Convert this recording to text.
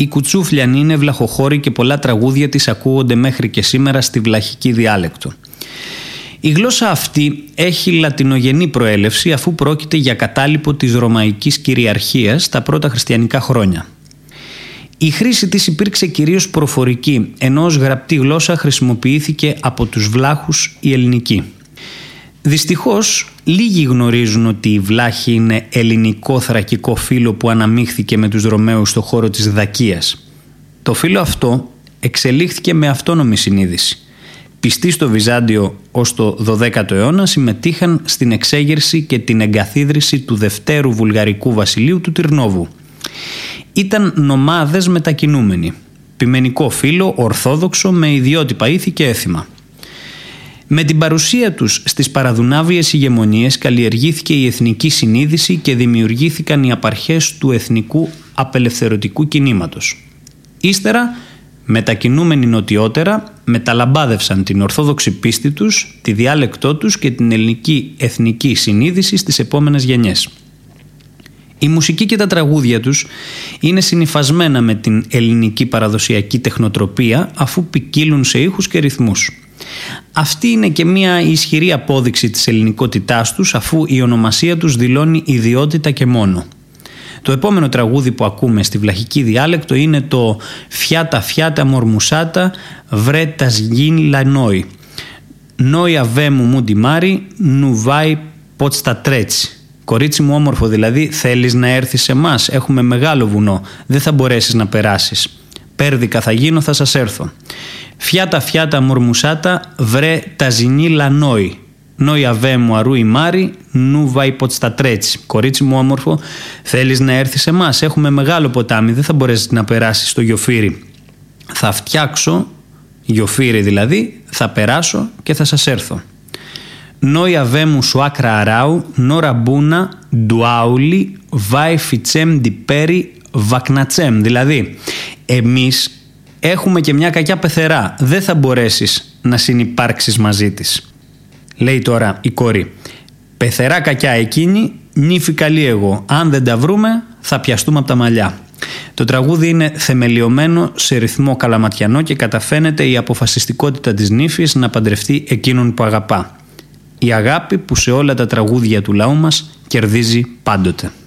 Η Κουτσούφλιαν είναι βλαχοχώρη και πολλά τραγούδια της ακούγονται μέχρι και σήμερα στη βλαχική διάλεκτο. Η γλώσσα αυτή έχει λατινογενή προέλευση αφού πρόκειται για κατάλοιπο της ρωμαϊκής κυριαρχίας τα πρώτα χριστιανικά χρόνια. Η χρήση της υπήρξε κυρίως προφορική, ενώ ως γραπτή γλώσσα χρησιμοποιήθηκε από τους βλάχους η ελληνική. Δυστυχώς, λίγοι γνωρίζουν ότι η βλάχη είναι ελληνικό θρακικό φύλο που αναμίχθηκε με τους Ρωμαίους στο χώρο της Δακίας. Το φύλο αυτό εξελίχθηκε με αυτόνομη συνείδηση. Πιστοί στο Βυζάντιο ως το 12ο αιώνα συμμετείχαν στην εξέγερση και την εγκαθίδρυση του δευτέρου βουλγαρικού βασιλείου του Τυρνόβου. Ήταν νομάδες μετακινούμενοι, ποιμενικό φύλο, ορθόδοξο με ιδιότυπα ήθη και έθιμα. Με την παρουσία τους στις παραδουνάβιες ηγεμονίες καλλιεργήθηκε η εθνική συνείδηση και δημιουργήθηκαν οι απαρχές του εθνικού απελευθερωτικού κινήματος. Ύστερα, μετακινούμενοι νοτιότερα, μεταλαμπάδευσαν την ορθόδοξη πίστη τους, τη διάλεκτό τους και την ελληνική εθνική συνείδηση στις επόμενες γενιές. Η μουσική και τα τραγούδια τους είναι συνυφασμένα με την ελληνική παραδοσιακή τεχνοτροπία αφού ποικίλουν σε ήχους και ρυθμούς. Αυτή είναι και μια ισχυρή απόδειξη της ελληνικότητάς τους αφού η ονομασία τους δηλώνει ιδιότητα και μόνο. Το επόμενο τραγούδι που ακούμε στη βλαχική διάλεκτο είναι το «Φιάτα φιάτα μορμουσάτα βρε τα σγίν λανόι. Νόι αβέ μου μούντι μάρι νου βάι ποτ στα τρέτσι». Κορίτσι μου όμορφο, δηλαδή θέλεις να έρθεις σε μας, έχουμε μεγάλο βουνό, δεν θα μπορέσεις να περάσεις. Πέρδικα θα γίνω, θα σας έρθω. Φιάτα φιάτα μορμουσάτα βρε τα ζινή λανόι. Νόι αβέ μου αρού η μάρι νου βάι ποτ στα τρέτσι. Κορίτσι μου όμορφο, θέλεις να έρθεις σε μας, έχουμε μεγάλο ποτάμι, δεν θα μπορέσεις να περάσεις στο γιοφύρι. Θα φτιάξω, γιοφύρι δηλαδή, θα περάσω και θα σας έρθω. Νόι αβέ μου σου άκρα αράου, νόρα μπούνα, ντουάουλι, βάι φιτσέμ διπέρι, βακνατσέμ. Δηλαδή, εμείς έχουμε και μια κακιά πεθερά, δεν θα μπορέσεις να συνυπάρξεις μαζί της. Λέει τώρα η κόρη, πεθερά κακιά εκείνη, νύφη καλή εγώ, αν δεν τα βρούμε θα πιαστούμε από τα μαλλιά. Το τραγούδι είναι θεμελιωμένο σε ρυθμό καλαματιανό και καταφαίνεται η αποφασιστικότητα της νύφης να παντρευτεί εκείνον που αγαπά. Η αγάπη που σε όλα τα τραγούδια του λαού μας κερδίζει πάντοτε.